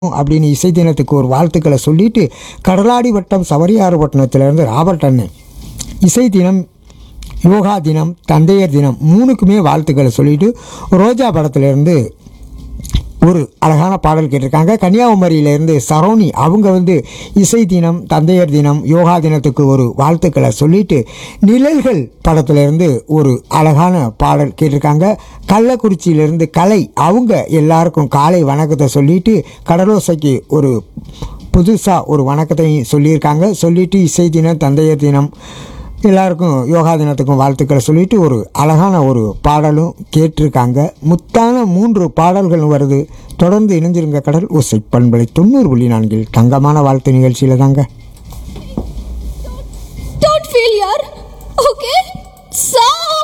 அப்படின்னு இசை தினத்துக்கு ஒரு வாழ்த்துக்களை சொல்லிட்டு கடலாடி வட்டம் சவரியாறுபட்டினத்திலேருந்து ராபர்ட் அண்ணன் இசை தினம், யோகா தினம், தந்தையர் தினம் மூணுக்குமே வாழ்த்துக்களை சொல்லிட்டு ரோஜா படத்துலேருந்து ஒரு அழகான பாடல் கேட்டிருக்காங்க. கன்னியாகுமரியிலேருந்து சரோனி அவங்க இசை தினம், தந்தையர் தினம், யோகா தினத்துக்கு ஒரு வாழ்த்துக்களை சொல்லிட்டு நிழல்கள் படத்துலேருந்து ஒரு அழகான பாடல் கேட்டிருக்காங்க. கள்ளக்குறிச்சியிலேருந்து கலை அவங்க எல்லாருக்கும் காலை வணக்கத்தை சொல்லிட்டு கடலோசைக்கு ஒரு புதுசாக ஒரு வணக்கத்தையும் சொல்லியிருக்காங்க. சொல்லிட்டு இசை தினம், தந்தையர் தினம் எல்லாருக்கும் யோகா தினத்துக்கும் வாழ்த்துக்களை சொல்லிட்டு ஒரு அழகான ஒரு பாடலும் கேட்டிருக்காங்க. முத்தான 3 பாடல்கள் வருது. தொடர்ந்து இணைஞ்சிருங்க. கடல் ஓசை பண்பலை 90.4 தங்கமான வாழ்த்து நிகழ்ச்சியில் தாங்க. Don't feel yaar. Okay? Sa